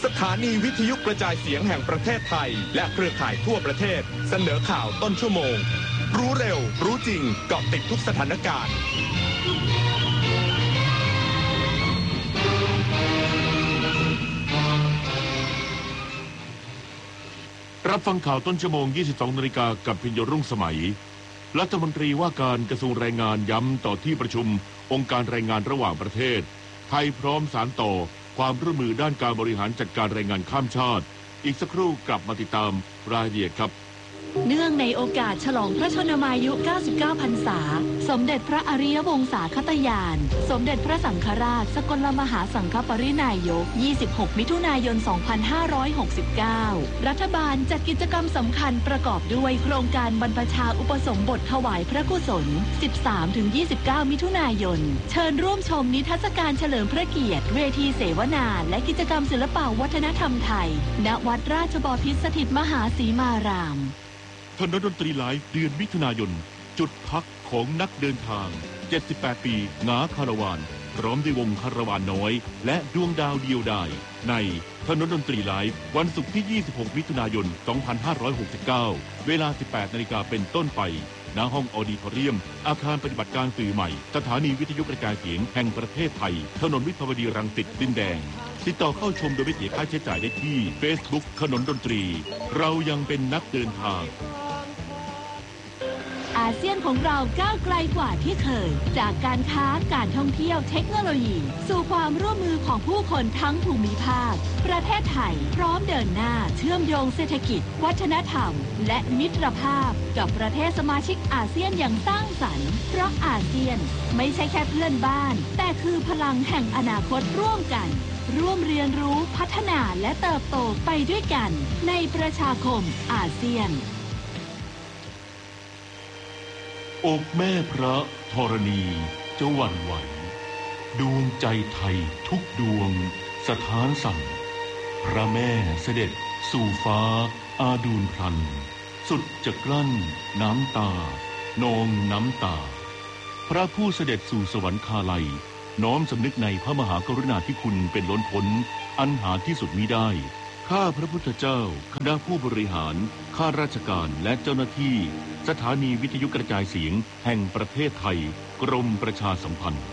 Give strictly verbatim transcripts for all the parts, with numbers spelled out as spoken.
ถานีวิทยุกระจายเสียงแห่งประเทศไทยและเครือข่ายทั่วประเทศเสนอข่าวต้นชั่วโมงรู้เร็วรู้จริงเกาะติดทุกสถานการณ์รับฟังข่าวต้นชั่วโมง ยี่สิบสอง นาฬิกากับพิญญรุ่งสมัยรัฐมนตรีว่าการกระทรวงแรงงานย้ำต่อที่ประชุมองค์การแรงงานระหว่างประเทศไทยพร้อมสานต่อความร่วมมือด้านการบริหารจัดการแรงงานข้ามชาติอีกสักครู่กลับมาติดตามรายละเอียดครับเนื่องในโอกาสฉลองพระชนมายุ เก้าสิบเก้า พรรษาสมเด็จพระอริยวงศาคตญาณสมเด็จพระสังฆราชสกลมหาสังฆปรินายก ยี่สิบหก มิถุนายน สองพันห้าร้อยหกสิบเก้า รัฐบาลจัดกิจกรรมสำคัญประกอบด้วยโครงการบรรพชาอุปสมบทถวายพระกุศล สิบสามถึงยี่สิบเก้า มิถุนายนเชิญร่วมชมนิทรรศการเฉลิมพระเกียรติเวทีเสวนาและกิจกรรมศิลปวัฒนธรรมไทยณวัดราชบพิตรสถิตมหาสีมารามถนนดนตรีไลฟ์เดือนมิถุนายนจุดพักของนักเดินทางเจ็ดสิบแปดปีงาคาราวานพร้อมด้วยวงคาราวานน้อยและดวงดาวเดียวดายในถนนดนตรีไลฟ์วันศุกร์ที่ยี่สิบหกมิถุนายนสองพันห้าร้อยหกสิบเก้าเวลา สิบแปด นาฬิกาเป็นต้นไปณห้องออดิทอเรียมอาคารปฏิบัติการสื่อใหม่สถานีวิทยุกระจายเสียงแห่งประเทศไทยถนนวิภาวดีรังสิตดินแดงติดต่อเข้าชมโดยไม่เสียค่าใช้จ่ายได้ที่ Facebook ถนนดนตรีเรายังเป็นนักเดินทางอาเซียนของเราก้าวไกลกว่าที่เคยจากการค้าการท่องเที่ยวเทคโนโลยีสู่ความร่วมมือของผู้คนทั้งภูมิภาคประเทศไทยพร้อมเดินหน้าเชื่อมโยงเศรษฐกิจวัฒนธรรมและมิตรภาพกับประเทศสมาชิกอาเซียนอย่างสร้างสรรค์เพราะอาเซียนไม่ใช่แค่เพื่อนบ้านแต่คือพลังแห่งอนาคตร่วมกันร่วมเรียนรู้พัฒนาและเติบโตไปด้วยกันในประชาคมอาเซียนอกแม่พระธรณีจะหวั่นไหวดวงใจไทยทุกดวงสถานสั่นพระแม่เสด็จสู่ฟ้าอาดูลพลันสุดจะกลั้นน้ำตานองน้ำตาพระผู้เสด็จสู่สวรรคาลัยน้อมสำนึกในพระมหากรุณาธิคุณเป็นล้นพ้นอันหาที่สุดมิได้ข้าพระพุทธเจ้าคณะผู้บริหารข้าราชการและเจ้าหน้าที่สถานีวิทยุกระจายเสียงแห่งประเทศไทยกรมประชาสัมพันธ์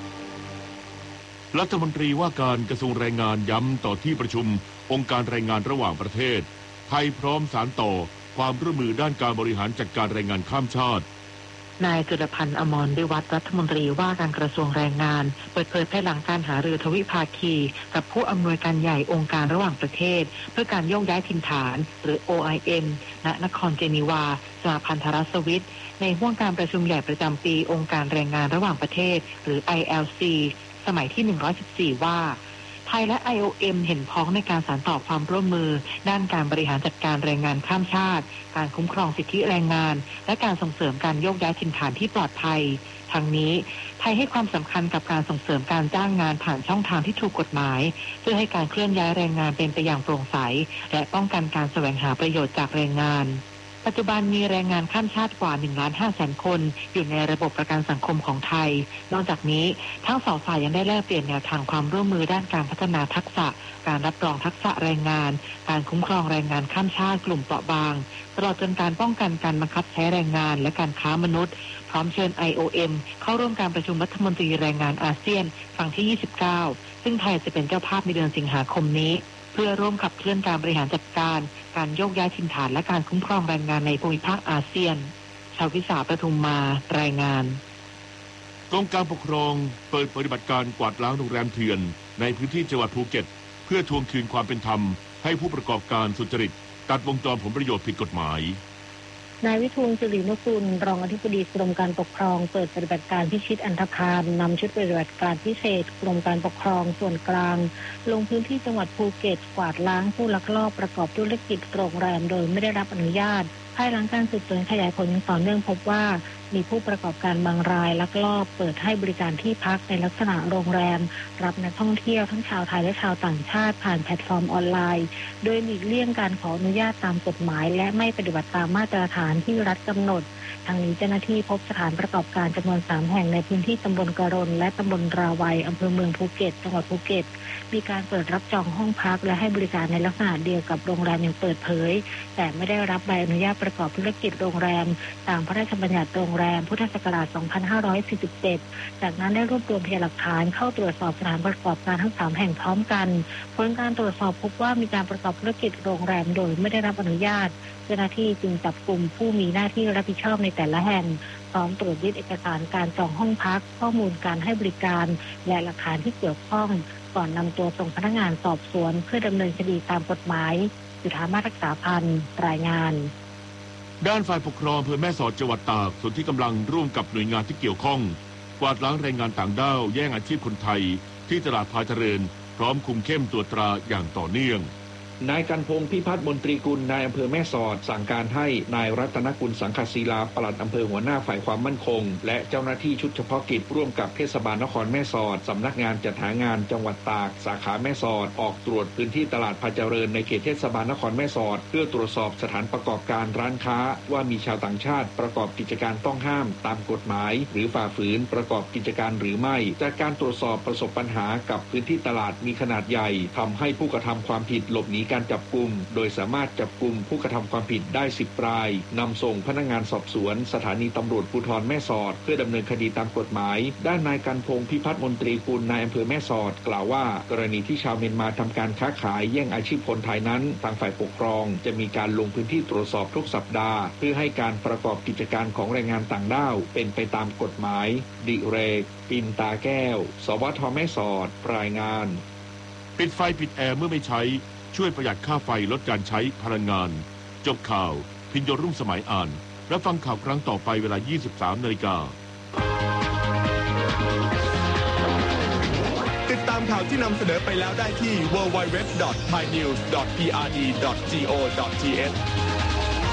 รัฐมนตรีว่าการกระทรวงแรงงานย้ำต่อที่ประชุมองค์การแรงงานระหว่างประเทศไทยพร้อมสานต่อความร่วมมือด้านการบริหารจัดการแรงงานข้ามชาตินายจุลพันธ์อมรวิวัฒน์รัฐมนตรีว่าการกระทรวงแรงงานเปิดเผยภายหลังการหารือทวิภาคีกับผู้อำนวยการใหญ่องค์การระหว่างประเทศเพื่อการโยกย้ายถิ่นฐานหรือ โอ ไอ เอ็ม ณนครเจนีวาสหพันธรัฐสวิสในห้วงการประชุมใหญ่ประจำปีองค์การแรงงานระหว่างประเทศหรือ ไอ แอล ซี สมัยที่หนึ่งร้อยสิบสี่ว่าไทยและ ไอ โอ เอ็ม เห็นพ้องในการสานต่อความร่วมมือด้านการบริหารจัดการแรงงานข้ามชาติการคุ้มครองสิทธิแรงงานและการส่งเสริมการโยกย้ายถิ่นฐานที่ปลอดภัยทั้งนี้ไทยให้ความสำคัญกับการส่งเสริมการจ้างงานผ่านช่องทางที่ถูกกฎหมายเพื่อให้การเคลื่อนย้ายแรงงานเป็นไปอย่างโปร่งใสและป้องกันการแสวงหาประโยชน์จากแรงงานปัจจุบันมีแรงงานข้ามชาติกว่า หนึ่งล้านห้าแสน คนอยู่ในระบบประกันสังคมของไทยนอกจากนี้ทั้งสองฝ่ายยังได้แลกเปลี่ยนแนวทางความร่วมมือด้านการพัฒนาทักษะการรับรองทักษะแรงงานการคุ้มครองแรงงานข้ามชาติกลุ่มเปราะบางตลอดจนการป้องกันการบังคับใช้แรงงานและการค้ามนุษย์พร้อมเชิญ ไอ โอ เอ็ม เข้าร่วมการประชุมรัฐมนตรีแรงงานอาเซียนครั้งที่ยี่สิบเก้าซึ่งไทยจะเป็นเจ้าภาพในเดือนสิงหาคมนี้เพื่อร่วมขับเคลื่อนการบริหารจัดการการโยกย้ายถิ่นฐานและการคุ้มครองแรงงานในภูมิภาคอาเซียนชาววิสาปทุมมารายงานกรมการปกครองเปิดปฏิบัติการกวาดล้างโรงแรมเถื่อนในพื้นที่จังหวัดภูเก็ตเพื่อทวงคืนความเป็นธรรมให้ผู้ประกอบการสุจริตตัดวงจรผลประโยชน์ผิดกฎหมายนายวิทูลสิรินุกูลรองอธิบดีกรมการปกครองเปิดปฏิบัติการพิชิตอันธพาลนำชุดปฏิบัติการพิเศษกรมการปกครองส่วนกลางลงพื้นที่จังหวัดภูเก็ตกวาดล้างผู้ลักลอบประกอบธุรกิจโรงแรมโดยไม่ได้รับอนุญาตภายหลังการสืบสวนขยายผลอย่างต่อเนื่องพบว่ามีผู้ประกอบการบางรายลักลอบเปิดให้บริการที่พักในลักษณะโรงแรมรับนักท่องเที่ยวทั้งชาวไทยและชาวต่างชาติผ่านแพลตฟอร์มออนไลน์โดยหลีกเลี่ยงการขออนุญาตตามกฎหมายและไม่ปฏิบัติตามมาตรฐานที่รัฐกำหนดทางนี้เจ้าหน้าที่พบสถานประกอบการจำนวนสามแห่งในพื้นที่ตำบลกะรนและตำบลราวัยอำเภอเมืองภูเก็ตจังหวัดภูเก็ตมีการเปิดรับจองห้องพักและให้บริการในลักษณะเดียวกับโรงแรมอย่างเปิดเผยแต่ไม่ได้รับใบอนุญาตประกอบธุรกิจโรงแรมตามพระราชบัญญัติโรงแรมพุทธศักราชสองพันห้าร้อยสี่สิบเจ็ดจากนั้นได้รวบรวมพยานหลักฐานเข้าตรวจสอบสถานประกอบการทั้งสามแห่งพร้อมกันผลการตรวจสอบพบว่ามีการประกอบธุรกิจโรงแรมโดยไม่ได้รับอนุญาตเจ้าหน้าที่จึงจับกลุ่มผู้มีหน้าที่รับผิดชอบในแต่ละแห่งพร้อมตรวจยึดเอกสารการจองห้องพักข้อมูลการให้บริการและหลักฐานที่เกี่ยวข้องก่อนนำตัวส่งพนักงานสอบสวนเพื่อดำเนินคดีตามกฎหมายจุฑามาศรักษาพันธ์รายงานด้านฝ่ายปกครองอำเภอแม่สอดจังหวัดตากส่วนที่กำลังร่วมกับหน่วยงานที่เกี่ยวข้องกวาดล้างแรงงานต่างด้าวแย่งอาชีพคนไทยที่ตลาดพาเจริญพร้อมคุมเข้มตรวจตราอย่างต่อเนื่องนายกันพงษ์พิพัฒน์มนตรีกุลนายอำเภอแม่สอดสั่งการให้นายรัตนกุลสังคศิลาปลัดอำเภอหัวหน้าฝ่ายความมั่นคงและเจ้าหน้าที่ชุดเฉพาะกิจร่วมกับเทศบาลนครแม่สอดสำนักงานจัดหางานจังหวัดตากสาขาแม่สอดออกตรวจพื้นที่ตลาดพาเจริญในเขตเทศบาลนครแม่สอดเพื่อตรวจสอบสถานประกอบการร้านค้าว่ามีชาวต่างชาติประกอบกิจการต้องห้ามตามกฎหมายหรือฝ่าฝืนประกอบกิจการหรือไม่จากการตรวจสอบประสบปัญหากับพื้นที่ตลาดมีขนาดใหญ่ทำให้ผู้กระทำความผิดหลบหนีการจับกุมโดยสามารถจับกุมผู้กระทำความผิดได้สิบรายนำส่งพนักงานสอบสวนสถานีตำรวจภูธรแม่สอดเพื่อดำเนินคดีตามกฎหมายด้านนายกันพงษ์พิพัฒน์มนตรีกุลนายอำเภอแม่สอดกล่าวว่ากรณีที่ชาวเมียนมาทำการค้าขายแย่งอาชีพคนไทยนั้นทางฝ่ายปกครองจะมีการลงพื้นที่ตรวจสอบทุกสัปดาห์เพื่อให้การประกอบกิจการของแรงงานต่างด้าวเป็นไปตามกฎหมายดิเรกปินตาแก้วสวทแม่สอดรายงานปิดไฟปิดแอร์เมื่อไม่ใช้ช่วยประหยัดค่าไฟลดการใช้พลังงานจบข่าวพิญโยรุ่งสมัยอ่านรับฟังข่าวครั้งต่อไปเวลา ยี่สิบสามนาฬิกาติดตามข่าวที่นำเสนอไปแล้วได้ที่ ดับเบิลยู ดับเบิลยู ดับเบิลยู ดอท ไทยนิวส์ ดอท พี อาร์ ดี ดอท โก ดอท ที เอช